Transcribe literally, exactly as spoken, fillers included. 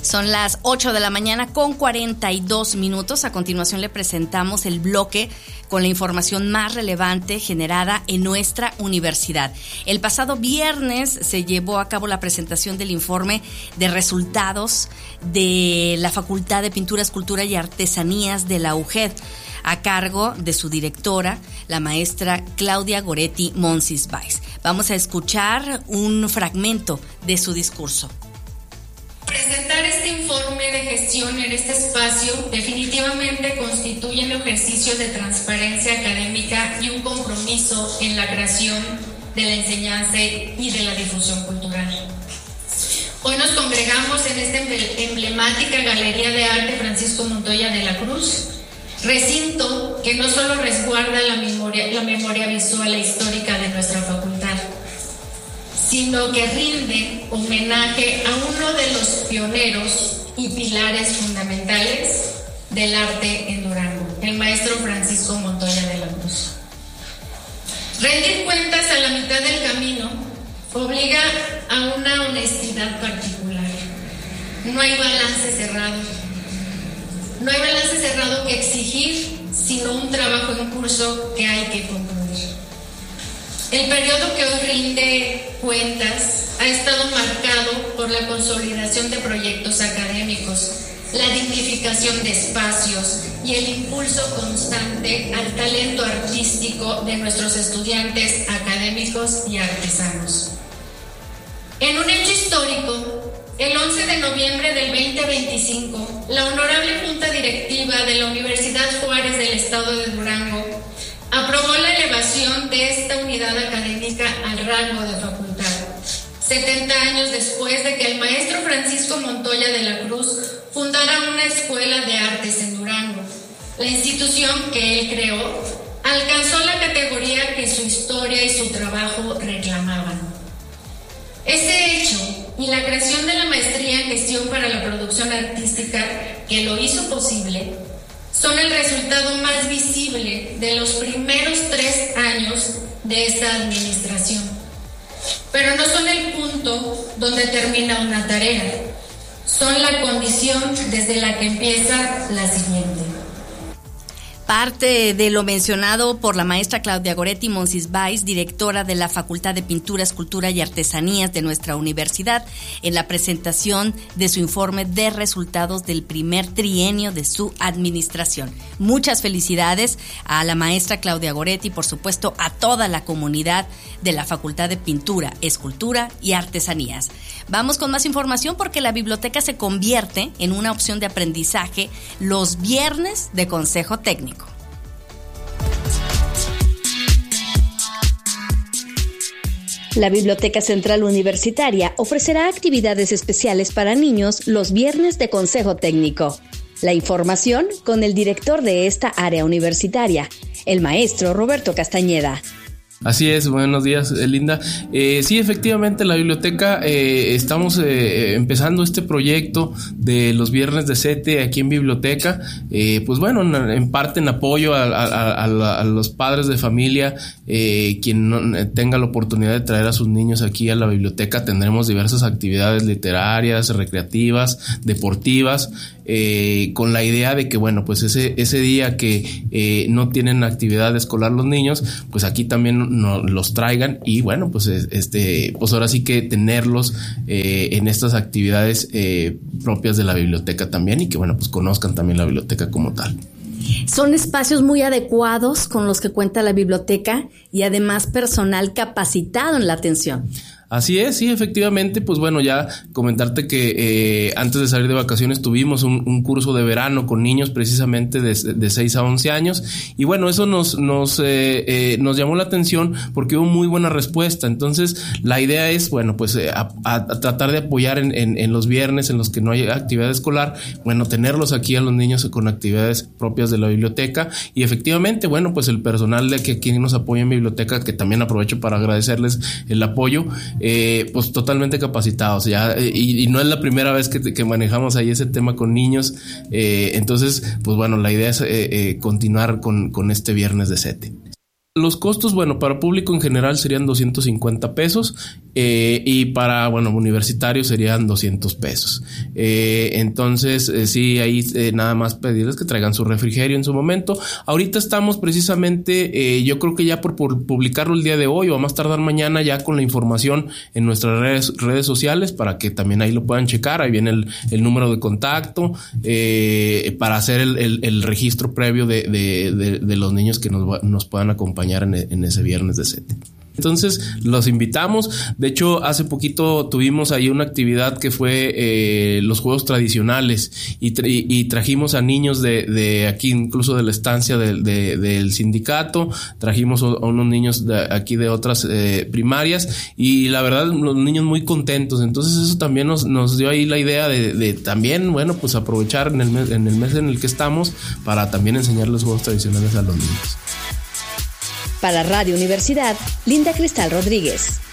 Son las ocho de la mañana con cuarenta y dos minutos. A continuación le presentamos el bloque con la información más relevante generada en nuestra universidad. El pasado viernes se llevó a cabo la presentación del informe de resultados de la Facultad de Pintura, Escultura y Artesanías de la U G E D, a cargo de su directora, la maestra Claudia Goretti Monsiváis. Vamos a escuchar un fragmento de su discurso. Presentar este informe de gestión en este espacio definitivamente constituye un ejercicio de transparencia académica y un compromiso en la creación de la enseñanza y de la difusión cultural. Hoy nos congregamos en esta emblemática Galería de Arte Francisco Montoya de la Cruz, recinto que no solo resguarda la memoria, la memoria visual e histórica de nuestra facultad, sino que rinde homenaje a uno de los pioneros y pilares fundamentales del arte en Durango, el maestro Francisco Montoya de la Cruz. Rendir cuentas a la mitad del camino obliga a una honestidad particular. No hay balance cerrado. No hay balance cerrado que exigir, sino un trabajo en curso que hay que concluir. El periodo que hoy rinde cuentas ha estado marcado por la consolidación de proyectos académicos, la dignificación de espacios y el impulso constante al talento artístico de nuestros estudiantes académicos y artesanos. En un hecho histórico, el once de noviembre del veinte veinticinco, la Honorable Junta Directiva de la Universidad Juárez del Estado de Durango aprobó la elevación de esta unidad académica al rango de facultad, setenta años después de que el maestro Francisco Montoya de la Cruz fundara una escuela de artes en Durango. La institución que él creó alcanzó la categoría que su historia y su trabajo reclamaban. Este hecho y la creación de la maestría en gestión para la producción artística que lo hizo posible son el resultado más visible de los primeros tres años de esta administración. Pero no son el punto donde termina una tarea, son la condición desde la que empieza la siguiente. Parte de lo mencionado por la maestra Claudia Goretti Monsiváis, directora de la Facultad de Pintura, Escultura y Artesanías de nuestra universidad, en la presentación de su informe de resultados del primer trienio de su administración. Muchas felicidades a la maestra Claudia Goretti y, por supuesto, a toda la comunidad de la Facultad de Pintura, Escultura y Artesanías. Vamos con más información porque la biblioteca se convierte en una opción de aprendizaje los viernes de consejo técnico. La Biblioteca Central Universitaria ofrecerá actividades especiales para niños los viernes de consejo técnico. La información con el director de esta área universitaria, el maestro Roberto Castañeda. Así es, buenos días, Linda. Eh, sí, efectivamente, la biblioteca, eh, estamos eh, empezando este proyecto de los viernes de SETE aquí en biblioteca. Eh, pues bueno, en, en parte en apoyo a, a, a, a los padres de familia, eh, quien no, tenga la oportunidad de traer a sus niños aquí a la biblioteca. Tendremos diversas actividades literarias, recreativas, deportivas, eh, con la idea de que, bueno, pues ese, ese día que eh, no tienen actividad escolar los niños, pues aquí también no los traigan y bueno, pues este, pues ahora sí que tenerlos eh, en estas actividades eh, propias de la biblioteca también y que bueno, pues conozcan también la biblioteca como tal. Son espacios muy adecuados con los que cuenta la biblioteca y además personal capacitado en la atención. Así es, sí, efectivamente, pues bueno, ya comentarte que eh, antes de salir de vacaciones tuvimos un, un curso de verano con niños precisamente de, de seis a once años y bueno, eso nos nos eh, eh, nos llamó la atención porque hubo muy buena respuesta. Entonces, la idea es, bueno, pues eh, a, a tratar de apoyar en, en, en los viernes en los que no hay actividad escolar, bueno, tenerlos aquí a los niños con actividades propias de la biblioteca y efectivamente, bueno, pues el personal de que aquí nos apoya en biblioteca, que también aprovecho para agradecerles el apoyo, Eh, pues totalmente capacitados ya, eh, y, y no es la primera vez que, que manejamos ahí ese tema con niños, eh, entonces pues bueno, la idea es eh, eh, continuar con, con este viernes de SETE. Los costos, bueno, para público en general serían doscientos cincuenta pesos eh, y para, bueno, universitarios serían doscientos pesos. Eh, entonces, eh, sí, ahí eh, nada más pedirles que traigan su refrigerio en su momento. Ahorita estamos precisamente, eh, yo creo que ya por, por publicarlo el día de hoy o a más tardar mañana ya con la información en nuestras redes, redes sociales para que también ahí lo puedan checar. Ahí viene el, el número de contacto eh, para hacer el, el, el registro previo de, de, de, de los niños que nos, nos puedan acompañar en, en ese viernes de sete. Entonces los invitamos. De hecho, hace poquito tuvimos ahí una actividad que fue eh, los juegos tradicionales y, tra- y trajimos a niños de, de aquí, incluso de la estancia de, de, del sindicato. Trajimos a unos niños de aquí de otras eh, primarias y la verdad los niños muy contentos. Entonces eso también nos, nos dio ahí la idea de, de también, bueno, pues aprovechar en el mes, en el mes en el que estamos para también enseñar los juegos tradicionales a los niños. Para Radio Universidad, Linda Cristal Rodríguez.